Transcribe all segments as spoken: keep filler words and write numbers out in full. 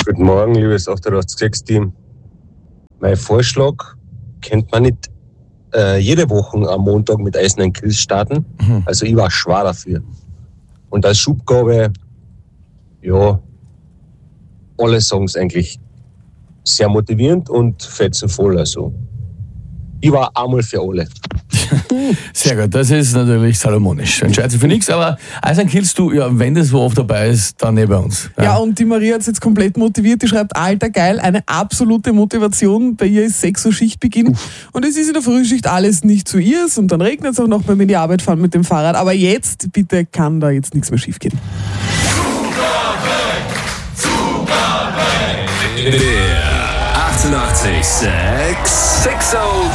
Guten Morgen, liebes achthundertsechzig-Team. Mein Vorschlag, könnte man nicht äh, jede Woche am Montag mit Eisernen Kills starten? Mhm. Also ich war schwer dafür. Und als Schubgabe, ja, alle Songs eigentlich sehr motivierend und fetzenvoll. Also ich war einmal für alle. Sehr gut, das ist natürlich salomonisch. Entscheidet sich für nichts, aber Eisern killst du, ja, wenn das wo oft dabei ist, dann eh bei uns. Ja, ja, und die Maria hat es jetzt komplett motiviert. Die schreibt, alter geil, eine absolute Motivation. Bei ihr ist sechs Uhr Schichtbeginn. Uff. Und es ist in der Frühschicht alles nicht zu ihrs. Und dann regnet es auch noch beim in die Arbeit fahren mit dem Fahrrad. Aber jetzt, bitte, kann da jetzt nichts mehr schief gehen. achtundachtzig sechs sechs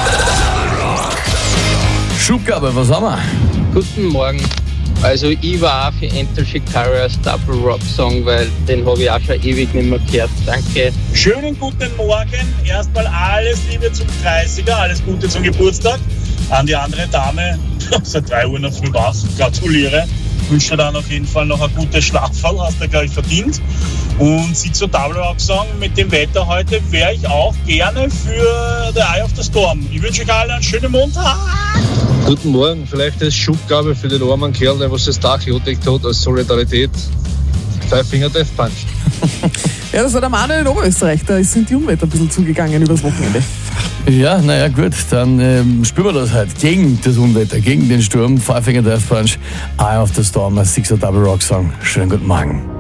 Schubgabe, was haben wir? Guten Morgen. Also ich war auch für Enter Shikari's Double Rock Song, weil den habe ich auch schon ewig nicht mehr gehört. Danke. Schönen guten Morgen. Erstmal alles Liebe zum dreißiger, alles Gute zum Geburtstag. An die andere Dame, seit drei Uhr noch früh was, gratuliere. Wünsche dir dann auf jeden Fall noch ein gutes Schlafen, hast du gleich verdient. Und sie zur Double Rock Song mit dem Wetter heute wäre ich auch gerne für The Eye of the Storm. Ich wünsche euch allen einen schönen Montag. Guten Morgen, vielleicht als Schubgabe für den armen Kerl, der was das Dach entdeckt hat, als Solidarität. Five Finger Death Punch. Ja, das war der Manuel in Oberösterreich, da sind die Unwetter ein bisschen zugegangen übers Wochenende. Ja, naja gut, dann ähm, spüren wir das halt gegen das Unwetter, gegen den Sturm. Five Finger Death Punch, Eye of the Storm, ein Sixer Double Rock Song. Schönen guten Morgen.